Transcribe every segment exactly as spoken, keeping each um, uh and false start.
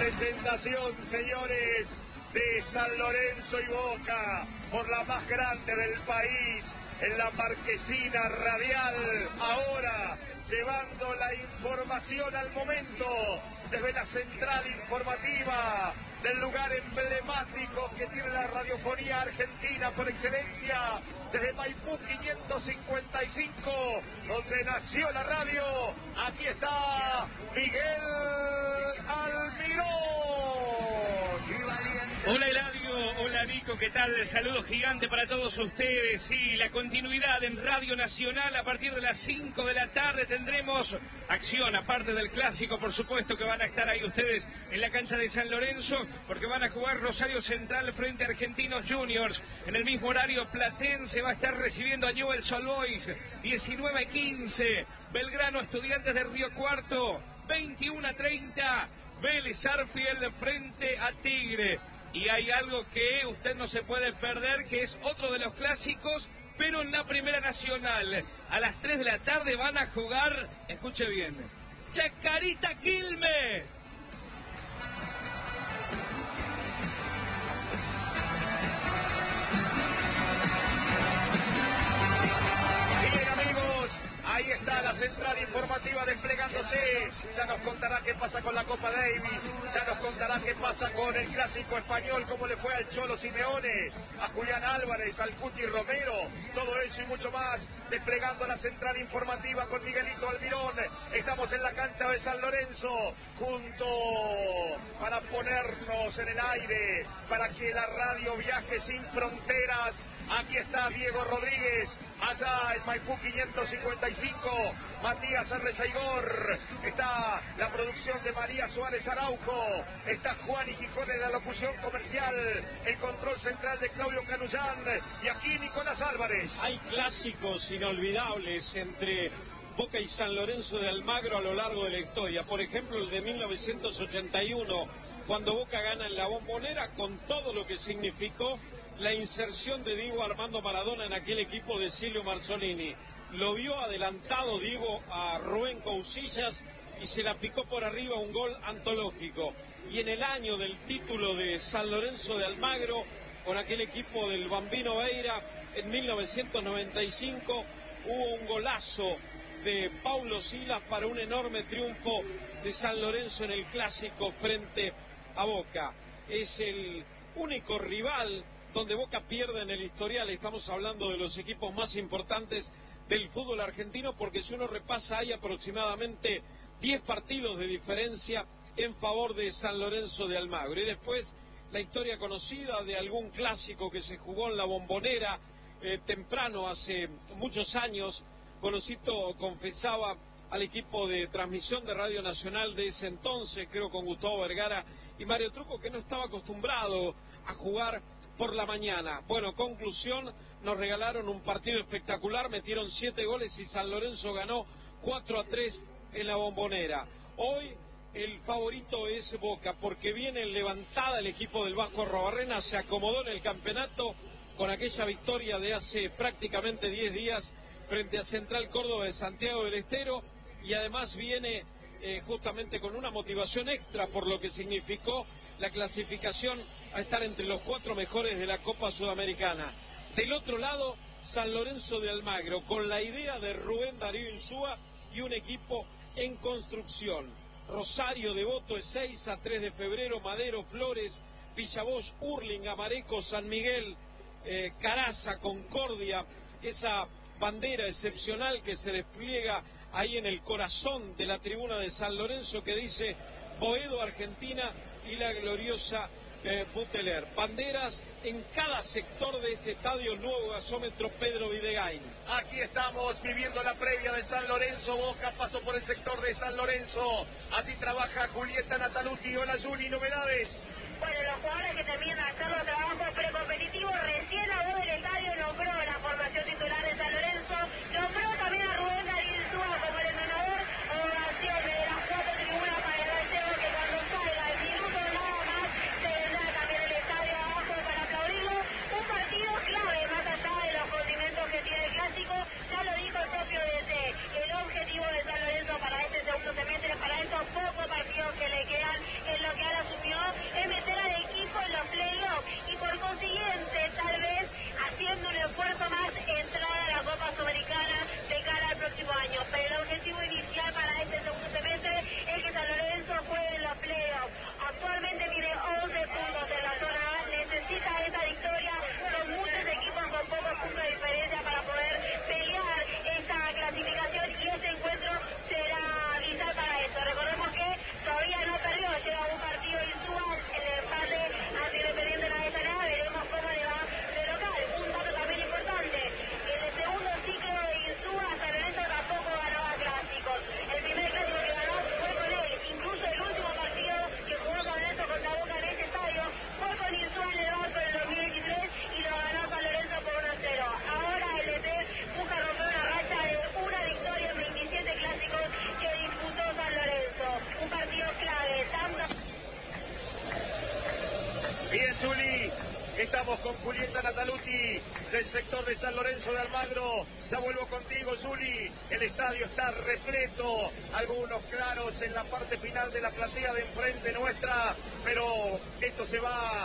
presentación, señores, de San Lorenzo y Boca por la más grande del país en la marquesina radial. Ahora llevando la información al momento desde la central informativa del lugar emblemático que tiene la radiofonía argentina por excelencia, desde Maipú quinientos cincuenta y cinco, donde nació la radio. Aquí está Miguel Almirón. Hola Eladio, hola Nico, ¿qué tal? Saludo gigante para todos ustedes. Sí, la continuidad en Radio Nacional a partir de las cinco de la tarde tendremos acción, aparte del clásico, por supuesto, que van a estar ahí ustedes en la cancha de San Lorenzo, porque van a jugar Rosario Central frente a Argentinos Juniors. En el mismo horario, Platense va a estar recibiendo a Newell's Old Boys, diecinueve quince. Belgrano, Estudiantes de Río Cuarto, veintiuno treinta. Vélez Arfield frente a Tigre. Y hay algo que usted no se puede perder, que es otro de los clásicos, pero en la Primera Nacional. A las tres de la tarde van a jugar, escuche bien, Chacarita Quilmes. Ahí está la central informativa desplegándose. Ya nos contará qué pasa con la Copa Davis. Ya nos contará qué pasa con el clásico español, cómo le fue al Cholo Simeone, a Julián Álvarez, al Cuti Romero. Todo eso y mucho más desplegando la central informativa con Miguelito Almirón. Estamos en la cancha de San Lorenzo, junto para ponernos en el aire, para que la radio viaje sin fronteras. Aquí está Diego Rodríguez, allá en Maipú quinientos cincuenta y cinco, Matías Arrezaigor, está la producción de María Suárez Araujo, está Juan y Quijón en la locución comercial, el control central de Claudio Canullán, y aquí Nicolás Álvarez. Hay clásicos inolvidables entre Boca y San Lorenzo de Almagro a lo largo de la historia. Por ejemplo, el de mil novecientos ochenta y uno, cuando Boca gana en la Bombonera, con todo lo que significó la inserción de Diego Armando Maradona en aquel equipo de Silvio Marzolini. Lo vio adelantado Diego a Rubén Cousillas y se la picó por arriba, un gol antológico. Y en el año del título de San Lorenzo de Almagro, con aquel equipo del Bambino Veira, en mil novecientos noventa y cinco, hubo un golazo de Paulo Silas para un enorme triunfo de San Lorenzo en el clásico frente a Boca. Es el único rival donde Boca pierde en el historial. Estamos hablando de los equipos más importantes del fútbol argentino, porque si uno repasa hay aproximadamente diez partidos de diferencia en favor de San Lorenzo de Almagro. Y después la historia conocida de algún clásico que se jugó en la Bombonera eh, temprano, hace muchos años. Golosito confesaba al equipo de transmisión de Radio Nacional de ese entonces, creo con Gustavo Vergara y Mario Truco, que no estaba acostumbrado a jugar por la mañana. Bueno, conclusión, nos regalaron un partido espectacular, metieron siete goles y San Lorenzo ganó cuatro a tres en la Bombonera. Hoy el favorito es Boca, porque viene levantada el equipo del Vasco Arruabarrena, se acomodó en el campeonato con aquella victoria de hace prácticamente diez días frente a Central Córdoba de Santiago del Estero, y además viene eh, justamente con una motivación extra por lo que significó la clasificación a estar entre los cuatro mejores de la Copa Sudamericana. Del otro lado, San Lorenzo de Almagro, con la idea de Rubén Darío Insúa y un equipo en construcción. Rosario, Devoto, es seis a tres de febrero, Madero, Flores, Villavoz, Hurlinga, Mareco, San Miguel, eh, Caraza, Concordia, esa bandera excepcional que se despliega ahí en el corazón de la tribuna de San Lorenzo, que dice Boedo, Argentina, y la gloriosa eh, Buteler. Banderas en cada sector de este estadio, nuevo gasómetro Pedro Videgain. Aquí estamos viviendo la previa de San Lorenzo. Boca pasó por el sector de San Lorenzo. Allí trabaja Julieta Nataluti. Hola Juli, novedades. Bueno, los jugadores que terminan de hacer los trabajos precompetitivos, recién a vos del estadio nombró la formación titular de San Lorenzo, nombró también a Rubén Darío Insúa como el entrenador. Ovación de las cuatro tribunas para el Galceo, que cuando salga el minuto nada más se vendrá también el estadio abajo para aplaudirlo. Un partido clave, más allá de los condimentos que tiene el clásico. Ya lo dijo el propio D T, el objetivo de San Lorenzo para este segundo semestre, para estos pocos partidos que le quedan en lo que a la Bien, Juli. Estamos con Julieta Nataluti del sector de San Lorenzo de Almagro. Ya vuelvo contigo, Zuli. El estadio está repleto. Algunos claros en la parte final de la platea de enfrente nuestra. Pero esto se va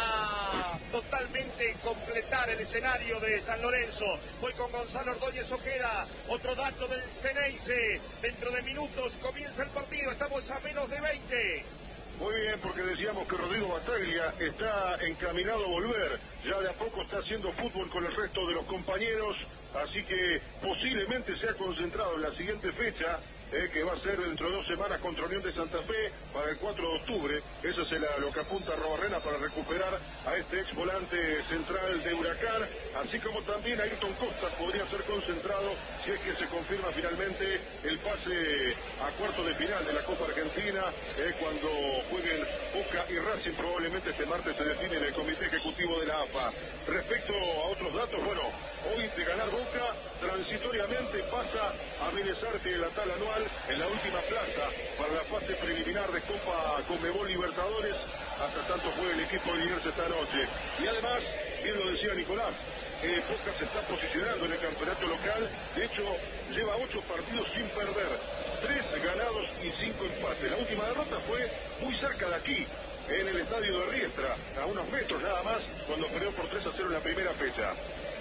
a totalmente completar el escenario de San Lorenzo. Voy con Gonzalo Ordóñez Ojeda. Otro dato del Ceneice. Dentro de minutos comienza el partido. Estamos a menos de veinte. Muy bien, porque decíamos que Rodrigo Battaglia está encaminado a volver. Ya de a poco está haciendo fútbol con el resto de los compañeros. Así que posiblemente sea concentrado en la siguiente fecha, eh, que va a ser dentro de dos semanas contra Unión de Santa Fe para el cuatro de octubre. Eso es el, lo que apunta Robarrena para recuperar a este ex volante central de Huracán. Así como también Ayrton Costa podría ser concentrado si es que se confirma finalmente el pase a cuarto de final de la Copa Argentina, eh, cuando jueguen Boca y Racing. Probablemente este martes se define en el Comité Ejecutivo de la A F A. Respecto a otros datos, bueno, hoy de ganar Boca, transitoriamente pasa a Vélez Arfield, la tal anual, en la última plaza para la fase preliminar de Copa Conmebol Libertadores, hasta tanto juegue el equipo de Liniers esta noche. Y además, bien lo decía Nicolás, eh, Boca se está posicionando en el campeonato local. De hecho, lleva ocho partidos sin perder, tres ganados y cinco empates. La última derrota fue muy cerca de aquí, en el estadio de Riestra, a unos metros nada más, cuando perdió por tres a cero en la primera fecha.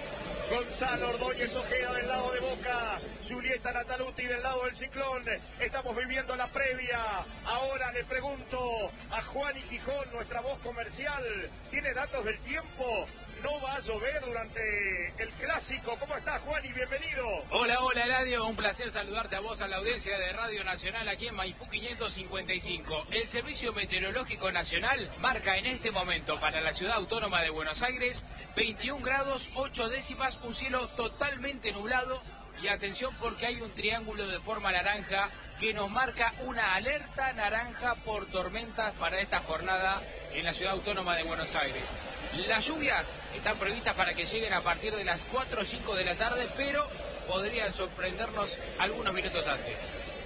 Gonzalo Ordóñez Ojeda del lado de Boca, Julieta Nataluti del lado del Ciclón. Estamos viviendo la previa. Ahora le pregunto a Juan y Gijón, nuestra voz comercial. ¿Tiene datos del tiempo? ¿No va a llover durante el clásico? ¿Cómo estás, Juan? Y bienvenido. Hola, hola, Eladio. Un placer saludarte a vos, a la audiencia de Radio Nacional aquí en Maipú quinientos cincuenta y cinco. El Servicio Meteorológico Nacional marca en este momento para la Ciudad Autónoma de Buenos Aires veintiún grados, ocho décimas, un cielo totalmente nublado. Y atención porque hay un triángulo de forma naranja que nos marca una alerta naranja por tormentas para esta jornada en la Ciudad Autónoma de Buenos Aires. Las lluvias están previstas para que lleguen a partir de las cuatro o cinco de la tarde, pero podrían sorprendernos algunos minutos antes.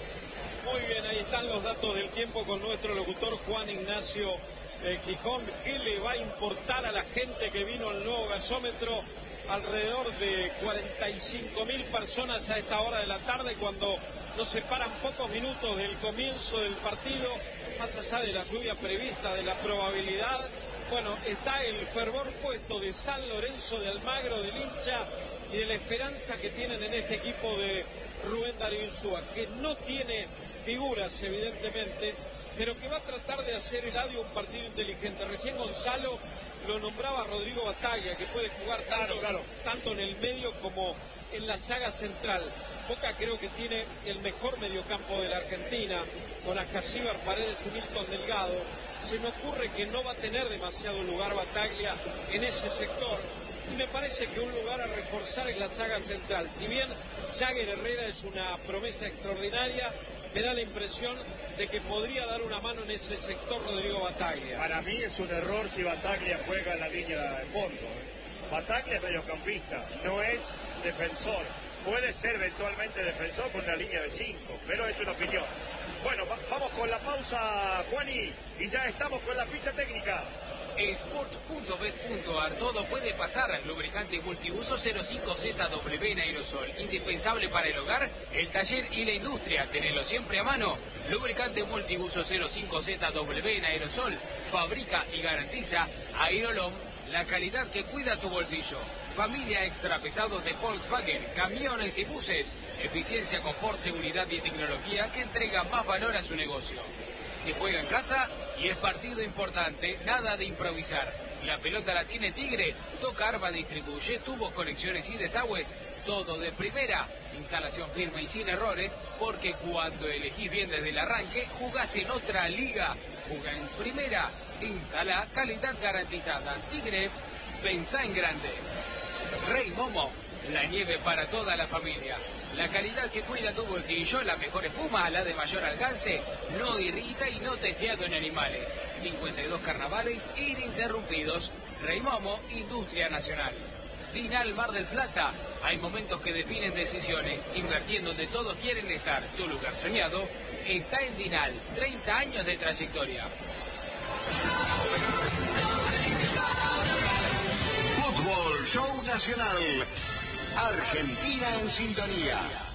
Muy bien, ahí están los datos del tiempo con nuestro locutor Juan Ignacio eh, Gijón. ¿Qué le va a importar a la gente que vino al nuevo gasómetro? Alrededor de cuarenta y cinco mil personas a esta hora de la tarde, cuando nos separan pocos minutos del comienzo del partido, más allá de la lluvia prevista, de la probabilidad. Bueno, está el fervor puesto de San Lorenzo de Almagro, del hincha y de la esperanza que tienen en este equipo de Rubén Darío Insúa, que no tiene figuras evidentemente, pero que va a tratar de hacer el Eladio un partido inteligente. Recién Gonzalo lo nombraba Rodrigo Battaglia, que puede jugar tanto, claro, claro. tanto en el medio como en la saga central. Boca creo que tiene el mejor mediocampo de la Argentina, con Ascasíbar, Paredes y Milton Delgado. Se me ocurre que no va a tener demasiado lugar Battaglia en ese sector. Y me parece que un lugar a reforzar es la saga central. Si bien Jagger Herrera es una promesa extraordinaria, me da la impresión de que podría dar una mano en ese sector Rodrigo Battaglia. Para mí es un error si Battaglia juega en la línea de fondo. Battaglia es mediocampista, no es defensor. Puede ser eventualmente defensor con una línea de cinco, pero es una opinión. Bueno, va vamos con la pausa, Juani, y ya estamos con la ficha técnica. Sports punto bet punto ar, todo puede pasar. Lubricante multiuso cero cinco Z W en aerosol, indispensable para el hogar, el taller y la industria. Tenelo siempre a mano. Lubricante multiuso cero cinco Z W en aerosol, fabrica y garantiza Aerolom, la calidad que cuida tu bolsillo. Familia extra pesados de Volkswagen, camiones y buses. Eficiencia, confort, seguridad y tecnología que entrega más valor a su negocio. Se juega en casa y es partido importante, nada de improvisar. La pelota la tiene Tigre, Toca Arma distribuye tubos, conexiones y desagües, todo de primera. Instalación firme y sin errores, porque cuando elegís bien desde el arranque, jugás en otra liga. Juga en primera, instala calidad garantizada. Tigre, pensá en grande. Rey Momo, la nieve para toda la familia. La calidad que cuida tu bolsillo, la mejor espuma, la de mayor alcance, no irrita y no testeado en animales. cincuenta y dos carnavales ininterrumpidos. Rey Momo, Industria Nacional. Dinal Mar del Plata, hay momentos que definen decisiones. Invertir donde todos quieren estar. Tu lugar soñado está en Dinal. treinta años de trayectoria. Show Nacional. Argentina en sintonía.